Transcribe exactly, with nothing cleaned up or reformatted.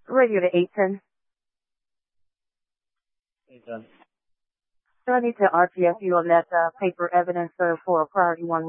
Radio to eight ten. eight ten. So I need to R T F you on that uh, paper evidence uh, for a priority one.